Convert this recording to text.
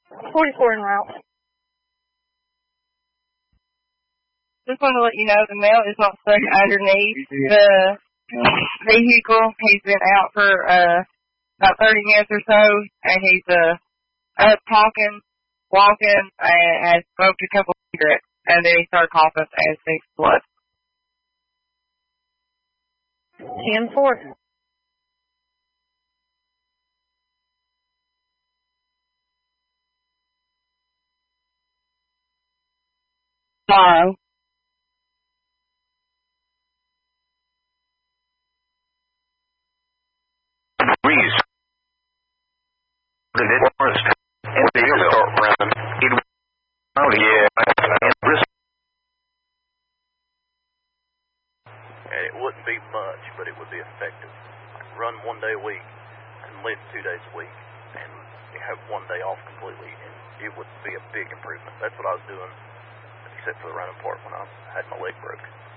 44 en route. Just want to let you know the male is not stuck underneath the vehicle. He's been out for about 30 minutes or so, and he's up talking, walking, and has smoked a couple of cigarettes, and then he started coughing and stinks blood. 10-4. Tomorrow. Breeze. The forest. And the air start running. It out here. And it wouldn't be much, but it would be effective. I'd run 1 day a week and lift 2 days a week and have 1 day off completely, and it would be a big improvement. That's what I was doing, except for the running part when I had my leg broke.